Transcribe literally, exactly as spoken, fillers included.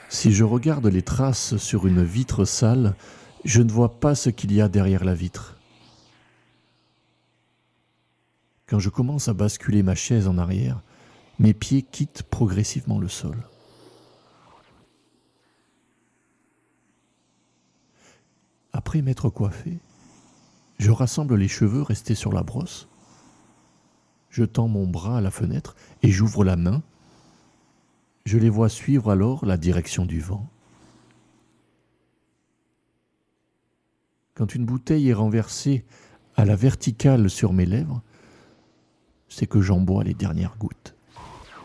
Si je regarde les traces sur une vitre sale, je ne vois pas ce qu'il y a derrière la vitre. Quand je commence à basculer ma chaise en arrière, mes pieds quittent progressivement le sol. Après m'être coiffé, je rassemble les cheveux restés sur la brosse. Je tends mon bras à la fenêtre et j'ouvre la main. Je les vois suivre alors la direction du vent. Quand une bouteille est renversée à la verticale sur mes lèvres, c'est que j'en bois les dernières gouttes.